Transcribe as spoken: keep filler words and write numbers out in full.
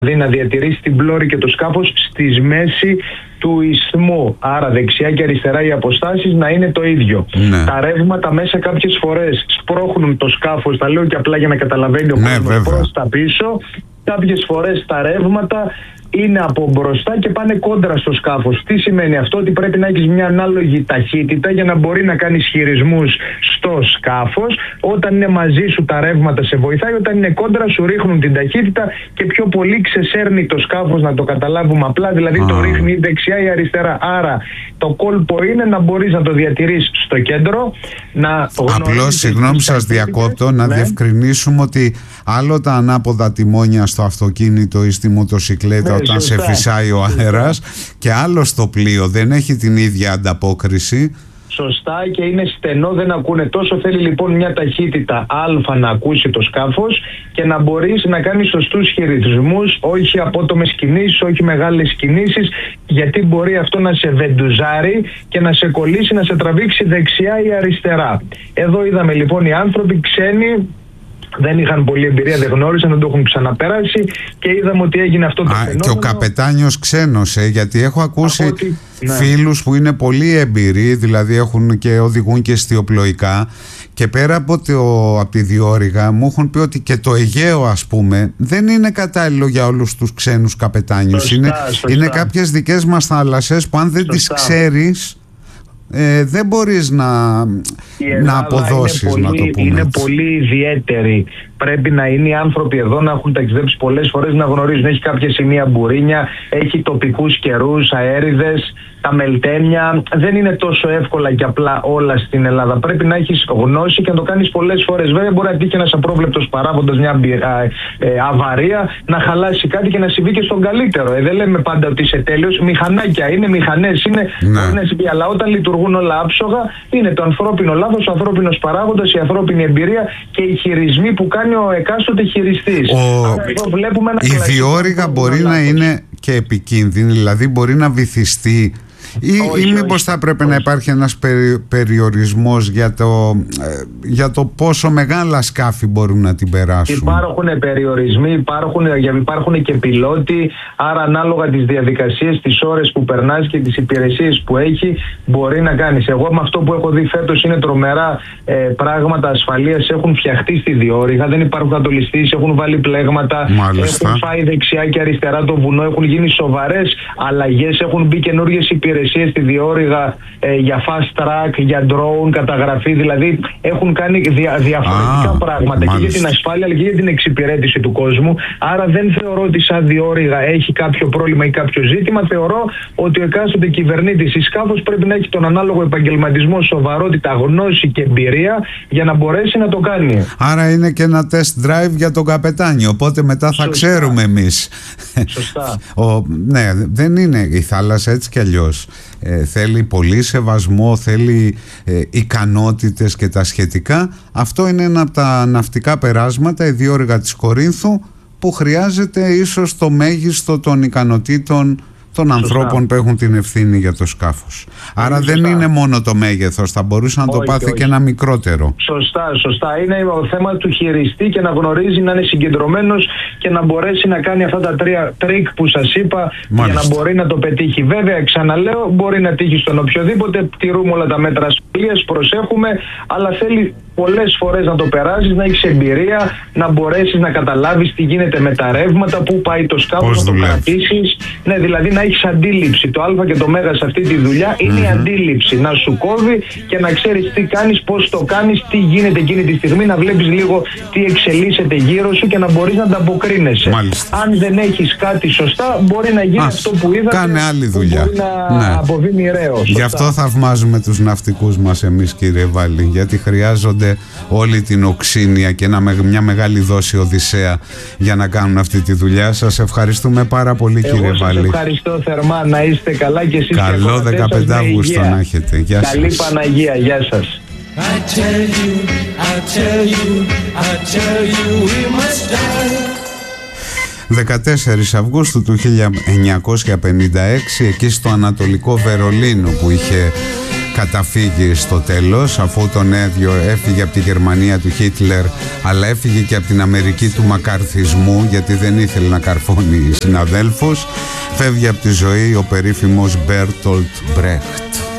δηλαδή να διατηρήσει την πλώρη και το σκάφος στη μέση του ισθμού. Άρα δεξιά και αριστερά οι αποστάσεις να είναι το ίδιο. Ναι. Τα ρεύματα μέσα κάποιες φορές σπρώχνουν το σκάφος, τα λέω και απλά για να καταλαβαίνει ο ναι, κόσμος, προς τα πίσω. Κάποιες φορές τα ρεύματα είναι από μπροστά και πάνε κόντρα στο σκάφος. Τι σημαίνει αυτό? Ότι πρέπει να έχεις μια ανάλογη ταχύτητα για να μπορεί να κάνεις χειρισμούς στο σκάφος. Όταν είναι μαζί σου τα ρεύματα σε βοηθάει, όταν είναι κόντρα σου ρίχνουν την ταχύτητα και πιο πολύ ξεσέρνει το σκάφος, να το καταλάβουμε απλά, δηλαδή ah. το ρίχνει δεξιά ή αριστερά. Άρα το κόλπο είναι να μπορείς να το διατηρείς στο κέντρο. Να Απλώς, συγγνώμη σας διακόπτω, να ναι. διευκρινίσουμε ότι άλλο τα ανάποδα τιμόνια στο αυτοκίνητο ή στη μοτοσικλέτα, ναι, όταν σωστά. σε φυσάει ο αέρας, και άλλο στο πλοίο, δεν έχει την ίδια ανταπόκριση. Σωστά, και είναι στενό, δεν ακούνε τόσο. Θέλει λοιπόν μια ταχύτητα α να ακούσει το σκάφος και να μπορείς να κάνεις σωστούς χειρισμούς, όχι απότομες κινήσεις, όχι μεγάλες κινήσεις, γιατί μπορεί αυτό να σε βεντουζάρει και να σε κολλήσει, να σε τραβήξει δεξιά ή αριστερά. Εδώ είδαμε λοιπόν οι άνθρωποι ξένοι, δεν είχαν πολλή εμπειρία, δεν γνώρισαν, δεν το έχουν ξαναπέράσει και είδαμε ότι έγινε αυτό το Α, φαινόμενο. Και ο καπετάνιος ξένος, ε, γιατί έχω ακούσει ότι, ναι. φίλους που είναι πολύ εμπειροί, δηλαδή έχουν και οδηγούν και εστιοπλοϊκά, και πέρα από, το, από τη διόρυγα μου έχουν πει ότι και το Αιγαίο, ας πούμε, δεν είναι κατάλληλο για όλους τους ξένους καπετάνιους. Σωστά, είναι, σωστά. είναι κάποιες δικές μας θάλασσες που αν δεν σωστά. τις ξέρεις, Ε, δεν μπορείς να, να αποδώσεις, είναι πολύ, να το πούμε. Είναι πολύ ιδιαίτερη. Πρέπει να είναι οι άνθρωποι εδώ να έχουν ταξιδέψει πολλές φορές, να γνωρίζουν. Έχει κάποια σημεία μπουρίνια, έχει τοπικούς καιρούς, αέριδες, τα μελτέμια. Δεν είναι τόσο εύκολα και απλά όλα στην Ελλάδα. Πρέπει να έχεις γνώση και να το κάνεις πολλές φορές. Βέβαια, μπορεί να τύχει ένας απρόβλεπτος παράγοντας, μια ε, αβαρία, να χαλάσει κάτι και να συμβεί και στον καλύτερο. Ε, δεν λέμε πάντα ότι είσαι τέλειος. Μηχανάκια είναι, μηχανές είναι. Ναι. Μπορεί να συμβεί, αλλά όταν λειτουργούν όλα άψογα, είναι το ανθρώπινο λάθος, ο ανθρώπινος παράγοντας, η ανθρώπινη εμπειρία και οι χειρισμοί που κάνει ο εκάστοτε χειριστής. Ο... Η διόρυγα μπορεί να είναι και επικίνδυνη, δηλαδή μπορεί να βυθιστεί, ή, όχι, ή μήπως θα πρέπει όχι. να υπάρχει ένας περι, περιορισμός για το, για το πόσο μεγάλα σκάφη μπορούν να την περάσουν? Υπάρχουν περιορισμοί, υπάρχουν, υπάρχουν και πιλότοι, άρα ανάλογα τις διαδικασίες, τις ώρες που περνάς και τις υπηρεσίες που έχει, μπορεί να κάνεις. Εγώ με αυτό που έχω δει φέτος είναι τρομερά ε, πράγματα ασφαλείας, έχουν φτιαχτεί στη διόρυγα, δεν υπάρχουν κατολιστήσεις, έχουν βάλει πλέγματα, μάλιστα. έχουν φάει δεξιά και αριστερά το βουνό, έχουν γίνει σοβαρές αλλαγές, έχουν μπει καινούργιες υπηρεσίες στη διόρυγα ε, για fast track, για drone, καταγραφή, δηλαδή έχουν κάνει δια, διαφορετικά ah, πράγματα μάλιστα. και για την ασφάλεια αλλά και για την εξυπηρέτηση του κόσμου. Άρα δεν θεωρώ ότι σαν διόρυγα έχει κάποιο πρόβλημα ή κάποιο ζήτημα. Θεωρώ ότι ο εκάστοτε κυβερνήτης ή σκάφος πρέπει να έχει τον ανάλογο επαγγελματισμό, σοβαρότητα, γνώση και εμπειρία για να μπορέσει να το κάνει. Άρα είναι και ένα test drive για τον καπετάνιο, οπότε μετά θα Σωστά. ξέρουμε εμείς. Σωστά. ο, ναι, δεν είναι η θάλασσα έτσι κι αλλιώς. Ε, θέλει πολύ σεβασμό, θέλει ε, ικανότητες και τα σχετικά. Αυτό είναι ένα από τα ναυτικά περάσματα, η διόρυγα της Κορίνθου, που χρειάζεται ίσως το μέγιστο των ικανοτήτων των Σωστά. ανθρώπων που έχουν την ευθύνη για το σκάφος. Άρα Σωστά. δεν είναι μόνο το μέγεθος, θα μπορούσε να όχι, το πάθει όχι. και ένα μικρότερο. Σωστά, σωστά. Είναι το θέμα του χειριστή και να γνωρίζει, να είναι συγκεντρωμένος και να μπορέσει να κάνει αυτά τα τρία τρίκ που σας είπα. Μάλιστα. για να μπορεί να το πετύχει. Βέβαια, ξαναλέω, μπορεί να τύχει στον οποιοδήποτε, τηρούμε όλα τα μέτρα ασφαλείας, προσέχουμε, αλλά θέλει πολλές φορές να το περάσεις, να έχεις εμπειρία, να μπορέσεις να καταλάβεις τι γίνεται με τα ρεύματα, πού πάει το σκάφος, να το κρατήσεις. Ναι, δηλαδή να έχεις αντίληψη. Το α και το μέγα σε αυτή τη δουλειά είναι mm-hmm. η αντίληψη. Να σου κόβει και να ξέρεις τι κάνεις, πώς το κάνεις, τι γίνεται εκείνη τη στιγμή, να βλέπεις λίγο τι εξελίσσεται γύρω σου και να μπορείς να ανταποκρίνεσαι. Μάλιστα. Αν δεν έχεις κάτι σωστά, μπορεί να γίνει Α, αυτό που είδατε. Κάνε άλλη δουλειά. Μπορεί να ναι. αποβεί μοιραίο. Γι' αυτό θαυμάζουμε τους ναυτικούς μας εμείς, κύριε Βάλλη, γιατί χρειάζονται όλη την οξύνια και μια μεγάλη δόση οδυσσέα για να κάνουν αυτή τη δουλειά. Σας ευχαριστούμε πάρα πολύ, Εγώ κύριε Βάλλη. Ευχαριστώ θερμά, να είστε καλά και εσείς. Καλό δεκαπέντε Αυγούστου να έχετε. Γεια σας. Καλή Παναγία, γεια σας. I tell you, I tell you, I tell you we must die. δεκατέσσερις Αυγούστου του χίλια εννιακόσια πενήντα έξι, εκεί στο Ανατολικό Βερολίνο, που είχε καταφύγει στο τέλος, αφού τον έδιο έφυγε από τη Γερμανία του Χίτλερ, αλλά έφυγε και από την Αμερική του μακαρθισμού, γιατί δεν ήθελε να καρφώνει συναδέλφους. Φεύγει από τη ζωή ο περίφημος Μπέρτολτ Μπρέχτ.